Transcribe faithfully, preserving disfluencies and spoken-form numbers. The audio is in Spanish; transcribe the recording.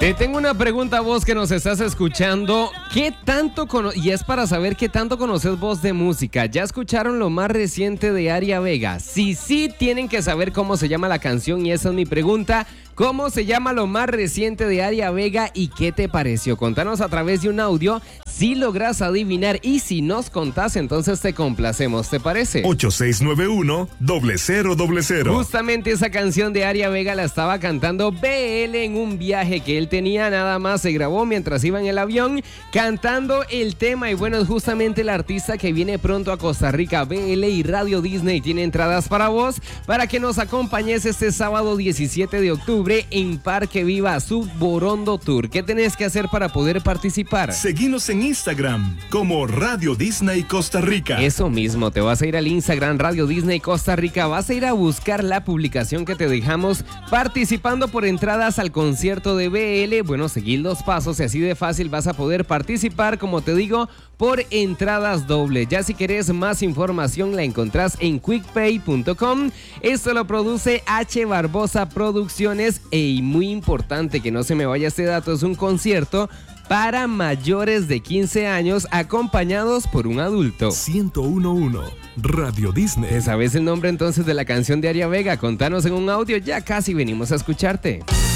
Te tengo una pregunta a vos que nos estás escuchando. ¿Qué tanto cono- y es para saber qué tanto conoces vos de música? ¿Ya escucharon lo más reciente de Aria Vega? Si sí, tienen que saber cómo se llama la canción y esa es mi pregunta. ¿Cómo se llama lo más reciente de Aria Vega y qué te pareció? Contanos a través de un audio si logras adivinar y si nos contás, entonces te complacemos, ¿te parece? ocho seis nueve uno, cero cero cero cero. Justamente esa canción de Aria Vega la estaba cantando B L en un viaje que él tenía, nada más se grabó mientras iba en el avión cantando el tema y bueno, es justamente el artista que viene pronto a Costa Rica. B L y Radio Disney tiene entradas para vos para que nos acompañes este sábado diecisiete de octubre en Parque Viva Subborondo Tour. ¿Qué tenés que hacer para poder participar? Seguinos en Instagram como Radio Disney Costa Rica. Eso mismo, te vas a ir al Instagram Radio Disney Costa Rica, vas a ir a buscar la publicación que te dejamos participando por entradas al concierto de B L. Bueno, seguir los pasos y así de fácil vas a poder participar, como te digo, por entradas doble. Ya si querés más información la encontrás en quickpay punto com. Esto lo produce H. Barbosa Producciones y muy importante que no se me vaya este dato, es un concierto para mayores de quince años acompañados por un adulto. ciento uno punto uno Radio Disney. ¿Sabes el nombre entonces de la canción de Aria Vega? Contanos en un audio, ya casi venimos a escucharte.